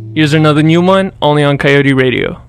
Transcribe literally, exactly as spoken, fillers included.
Here's another new one only on Coyote Radio.